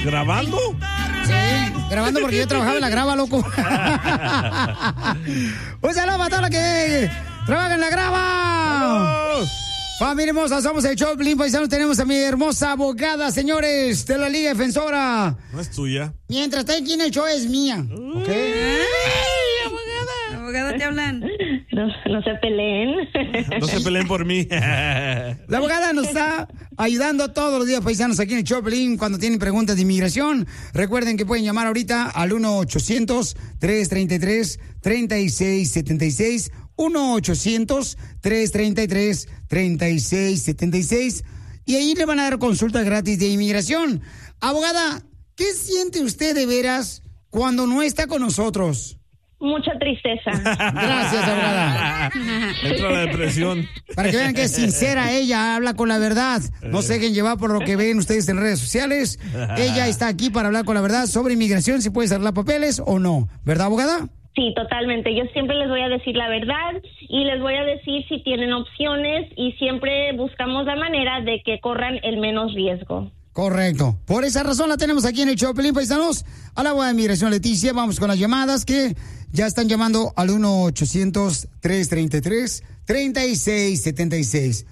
¿Grabando? Sí, grabando porque yo trabajaba en la grava, loco. Un saludo para todos los que trabajan en la grava. Familia hermosa, somos el show de Piolín, paisanos. Tenemos a mi hermosa abogada, señores, de la Liga Defensora. No es tuya. Mientras está aquí en el show es mía. ¿Ok? Abogada, te hablan. No se peleen. No se peleen por mí. La abogada nos está ayudando todos los días, paisanos, aquí en el show de Piolín cuando tienen preguntas de inmigración. Recuerden que pueden llamar ahorita al 1-800-333-3676. 1-800-333-3676. Y ahí le van a dar consulta gratis de inmigración. Abogada, ¿qué siente usted de veras cuando no está con nosotros? Mucha tristeza. Gracias, abogada. Entra la depresión. Para que vean que es sincera ella, habla con la verdad. No se dejen llevar por lo que ven ustedes en redes sociales. Ella está aquí para hablar con la verdad sobre inmigración, si puedes arreglar papeles o no. ¿Verdad, abogada? Sí, totalmente. Yo siempre les voy a decir la verdad y les voy a decir si tienen opciones y siempre buscamos la manera de que corran el menos riesgo. Correcto. Por esa razón la tenemos aquí en el show, Piolín, paisanos. A la abogada de inmigración Leticia, vamos con las llamadas que ya están llamando al 1-800-333-3676.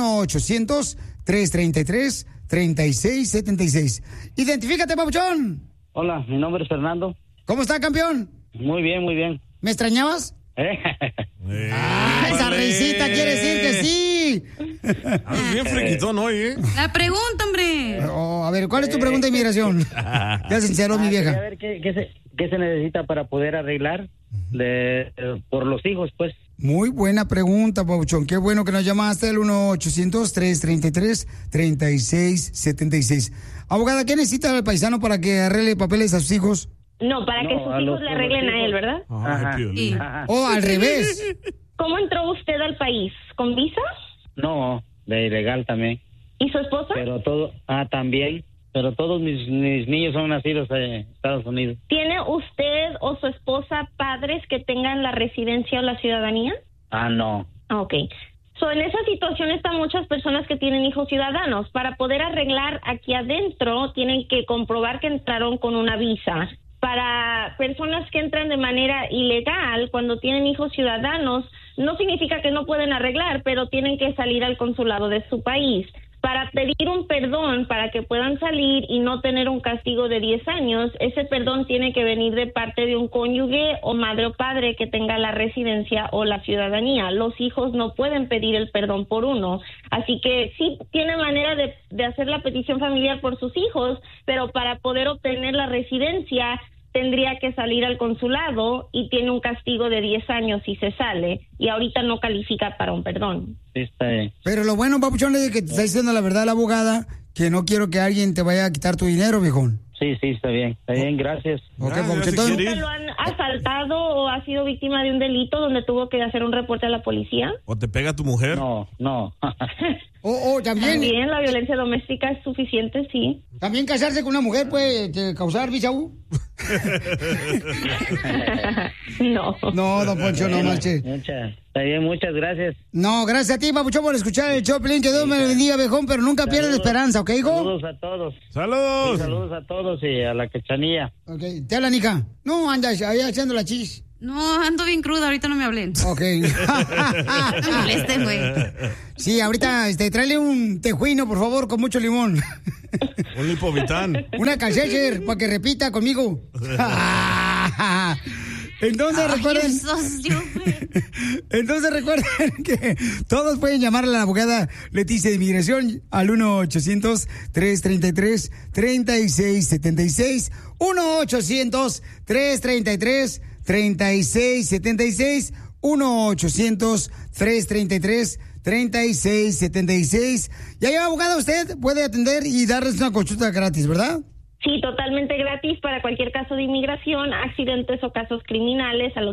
1-800-333-3676. Identifícate, papuchón. Hola, mi nombre es Fernando. ¿Cómo está, campeón? Muy bien, muy bien. ¿Me extrañabas? Esa risita quiere decir que sí. Bien frequitón hoy, ¿eh? La pregunta, hombre. A ver, ¿cuál es tu pregunta de inmigración? Ya sinceró mi vieja. A ver, ¿qué se necesita para poder arreglar por los hijos, pues? Muy buena pregunta, Pauchón. Qué bueno que nos llamaste al 1-800-333-3676. Abogada, ¿qué necesita el paisano para que arregle papeles a sus hijos? No, para que sus hijos le arreglen a él, ¿verdad? Ay, O al revés. ¿Cómo entró usted al país? ¿Con visa? No, de ilegal también. ¿Y su esposa? También. Pero todos mis niños son nacidos en Estados Unidos. ¿Tiene usted o su esposa padres que tengan la residencia o la ciudadanía? No. Ok. En esa situación están muchas personas que tienen hijos ciudadanos. Para poder arreglar aquí adentro, tienen que comprobar que entraron con una visa. Para personas que entran de manera ilegal, cuando tienen hijos ciudadanos, no significa que no pueden arreglar, pero tienen que salir al consulado de su país. Para pedir un perdón, para que puedan salir y no tener un castigo de 10 años, ese perdón tiene que venir de parte de un cónyuge o madre o padre que tenga la residencia o la ciudadanía. Los hijos no pueden pedir el perdón por uno. Así que sí tiene manera de hacer la petición familiar por sus hijos, pero para poder obtener la residencia tendría que salir al consulado y tiene un castigo de 10 años si se sale, y ahorita no califica para un perdón. Sí, está bien. Pero lo bueno, papuchón, es que te está diciendo la verdad la abogada, que no quiero que alguien te vaya a quitar tu dinero, viejón. Sí, está bien, gracias. Okay, ¿Nunca lo han asaltado o ha sido víctima de un delito donde tuvo que hacer un reporte a la policía? ¿O te pega tu mujer? No. También. También la violencia doméstica es suficiente, sí. ¿También casarse con una mujer puede causar visa U? No. No, don Poncho, no marche. Está bien, muchas gracias. No, gracias a ti, papuchón, por escuchar el show, Piolín. Que Dios me bendiga, viejón, pero nunca pierdas esperanza, ¿ok, hijo? Saludos a todos. ¡Saludos! Sí, saludos a todos y a la Cachanilla. Ok, te hablan, hija. No, andas ahí haciendo la chis. No, ando bien cruda, ahorita no me hablen. Ok. No me molesten, güey. Sí, ahorita, tráele un tejuino, por favor, con mucho limón. Un lipovitán. Una Calcecher, para que repita conmigo. Entonces recuerden que todos pueden llamar a la abogada Leticia de Inmigración al 1-800-333-3676. 1-800-333-3676. 1-800-333-3676. Y ahí, abogada, usted puede atender y darles una consulta gratis, ¿verdad? Sí, totalmente gratis para cualquier caso de inmigración, accidentes o casos criminales al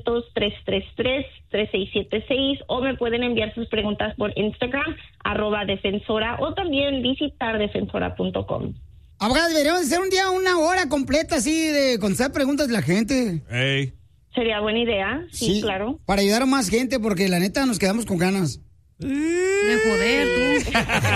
800-333-3676, o me pueden enviar sus preguntas por Instagram, @defensora, o también visitar defensora.com. Abogada, deberíamos hacer un día una hora completa así de contestar preguntas de la gente. Hey. Sería buena idea, sí, claro. Para ayudar a más gente, porque la neta nos quedamos con ganas. De joder, tú.